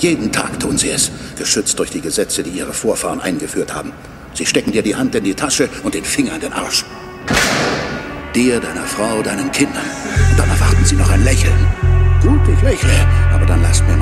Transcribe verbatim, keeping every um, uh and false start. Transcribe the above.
Jeden Tag tun sie es, geschützt durch die Gesetze, die ihre Vorfahren eingeführt haben. Sie stecken dir die Hand in die Tasche und den Finger in den Arsch. Dir, deiner Frau, deinen Kindern. Und dann erwarten sie noch ein Lächeln. Gut, ich lächle, aber dann lasst mir